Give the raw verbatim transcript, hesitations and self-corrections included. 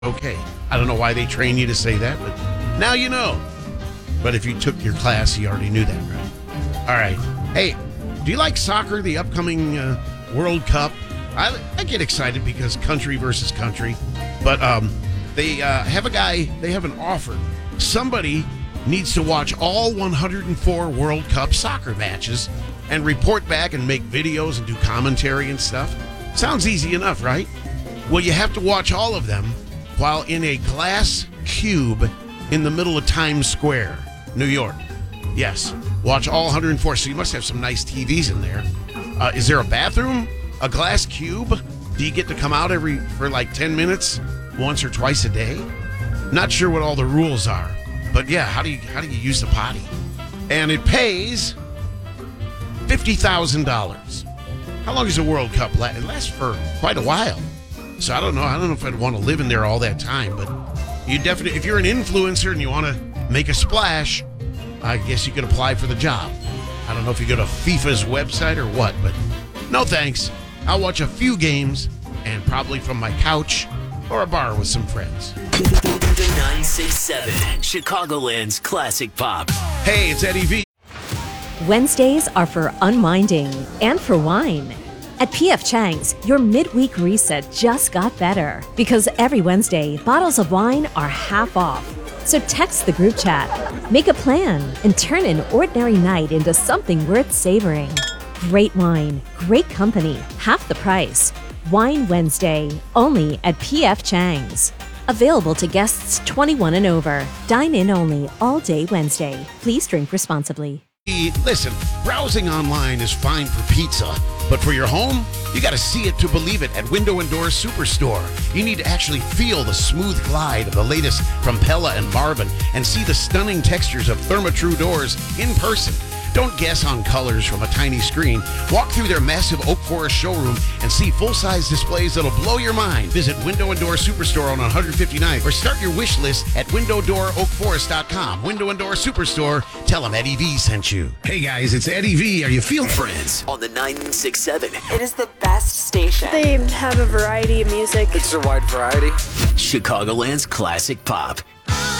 Okay. I don't know why they train you to say that, but now you know. But if you took your class, you already knew that, right? All right. Hey, do you like soccer, the upcoming uh, World Cup? I, I get excited because country versus country. But um, they uh, have a guy, they have an offer. Somebody needs to watch all one hundred four World Cup soccer matches and report back and make videos and do commentary and stuff. Sounds easy enough, right? Well, you have to watch all of them while in a glass cube in the middle of Times Square, New York. Yes, watch all one hundred four. So you must have some nice T Vs in there. Uh, is there a bathroom? A glass cube? Do you get to come out every for like ten minutes, once or twice a day? Not sure what all the rules are, but yeah, how do you how do you use the potty? And it pays fifty thousand dollars. How long does a World Cup last? It lasts for quite a while. So I don't know. I don't know if I'd want to live in there all that time, but you definitely, if you're an influencer and you want to make a splash, I guess you could apply for the job. I don't know if you go to FIFA's website or what, but no thanks. I'll watch a few games and probably from my couch or a bar with some friends. nine six seven, Chicagoland's Classic Pop. Hey, it's Eddie V. Wednesdays are for unwinding and for wine. At P F Chang's, your midweek reset just got better because every Wednesday, bottles of wine are half off. So text the group chat, make a plan, and turn an ordinary night into something worth savoring. Great wine, great company, half the price. Wine Wednesday, only at P F Chang's. Available to guests twenty-one and over. Dine in only all day Wednesday. Please drink responsibly. Listen, browsing online is fine for pizza, but for your home, you got to see it to believe it at Window and Door Superstore. You need to actually feel the smooth glide of the latest from Pella and Marvin and see the stunning textures of Therma-Tru doors in person. Don't guess on colors from a tiny screen. Walk through their massive Oak Forest showroom and see full-size displays that'll blow your mind. Visit Window and Door Superstore on one fifty-ninth or start your wish list at window door oak forest dot com. Window and Door Superstore. Tell them Eddie V sent you. Hey guys, it's Eddie V. Are you feeling Friends on the nine six seven. It is the best station. They have a variety of music. It's a wide variety. Chicagoland's Classic Pop.